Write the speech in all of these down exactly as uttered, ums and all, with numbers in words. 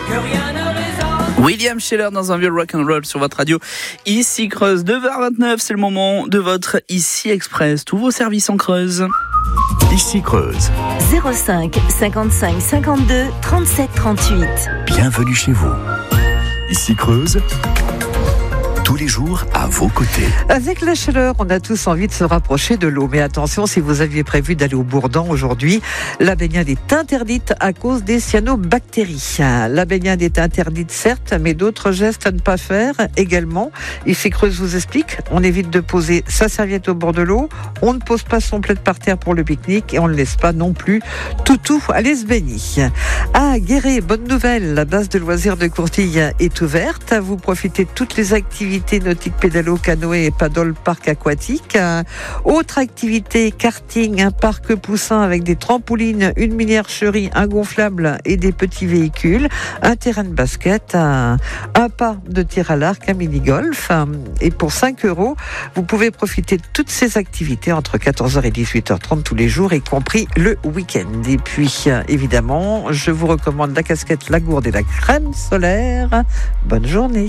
William Scheller dans un vieux rock'n'roll sur votre radio. Ici Creuse, neuf heures vingt-neuf, c'est le moment de votre Ici Express. Tous vos services en Creuse. Ici Creuse. zéro cinq cinquante-cinq cinquante-deux trente-sept trente-huit. Bienvenue chez vous. Ici Creuse. Tous les jours à vos côtés. Avec la chaleur, on a tous envie de se rapprocher de l'eau. Mais attention, si vous aviez prévu d'aller au Bourdan aujourd'hui, la baignade est interdite à cause des cyanobactéries. La baignade est interdite, certes, mais d'autres gestes à ne pas faire également. Ici Creuse vous explique, on évite de poser sa serviette au bord de l'eau, on ne pose pas son plaid par terre pour le pique-nique et on ne laisse pas non plus toutou aller se baigner. À Guéret, bonne nouvelle, la base de loisirs de Courtille est ouverte. Vous profitez de toutes les activités nautique, pédalo, canoë et paddle parc aquatique. Euh, autre activité, karting, un parc poussin avec des trampolines, une mini-archerie, un gonflable et des petits véhicules, un terrain de basket, un, un pas de tir à l'arc, un mini-golf. Et pour cinq euros, vous pouvez profiter de toutes ces activités entre quatorze heures et dix-huit heures trente tous les jours, y compris le week-end. Et puis, évidemment, je vous recommande la casquette, la gourde et la crème solaire. Bonne journée.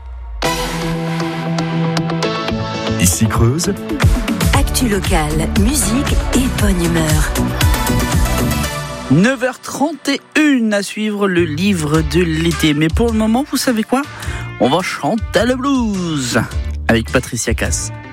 Ici Creuse. Actu locale, musique et bonne humeur. neuf heures trente et une à suivre le livre de l'été. Mais pour le moment, vous savez quoi ? On va chanter le blues avec Patricia Cass.